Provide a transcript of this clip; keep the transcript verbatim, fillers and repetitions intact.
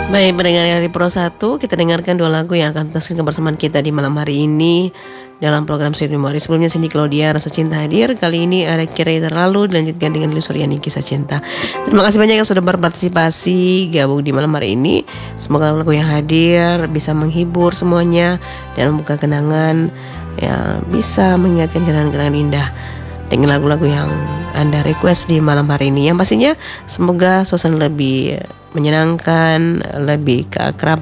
Baik, pendengar dari Pro satu, kita dengarkan dua lagu yang akan menegaskan kebersamaan kita di malam hari ini dalam program Sweet Memory. Sebelumnya Cindy Claudia, Rasa Cinta hadir. Kali ini ada Kira Terlalu, dilanjutkan dengan Lili Suryani, Kisah Cinta. Terima kasih banyak yang sudah berpartisipasi gabung di malam hari ini. Semoga lagu yang hadir bisa menghibur semuanya dan membuka kenangan, ya, bisa mengingatkan kenangan-kenangan indah dengan lagu-lagu yang Anda request di malam hari ini. Yang pastinya semoga suasana lebih menyenangkan, lebih keakraban